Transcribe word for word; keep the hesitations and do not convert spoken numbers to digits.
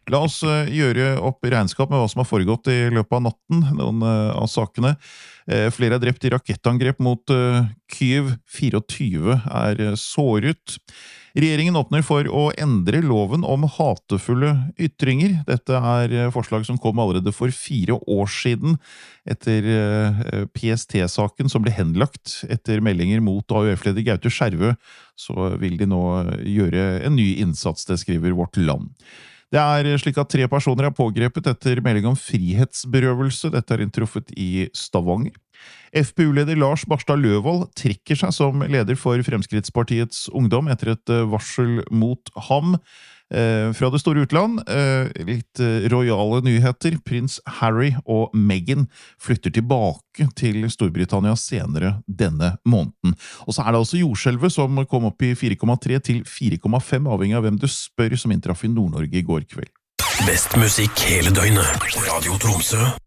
La oss eh, gjøre opp regnskap med hva som har foregått i løpet av natten, noen eh, av sakene. Eh, Flere er drept i rakettangrep mot eh, Kyiv, tjuefire er eh, såret. Regjeringen åpner for å endre loven om hatefulle ytringer. Dette er eh, forslag som kom allerede for fire år siden, etter eh, P S T-saken som ble henlagt etter meldinger mot A U F-leder Gaute Skjervø. Så vil de nå gjøre en ny innsats, det skriver Vårt Land. Det er slik at tre personer er pågrepet etter melding om frihetsberøvelse. Dette er inntruffet i Stavanger. F P U-leder Lars Barstad Løvold trekker seg som leder for Fremskrittspartiets Ungdom etter et varsel mot ham. Eh, fra det store utland, eh, litt royale nyheter. Prins Harry og Meghan flytter tilbake til Storbritannia senere denne måneden. Og så er det altså jordskjelvet som kom opp i fire komma tre til fire komma fem, avhengig av hvem du spør, som inntraff i Nord-Norge i går kveld. Best musikk hele døgnet. Radio Tromsø.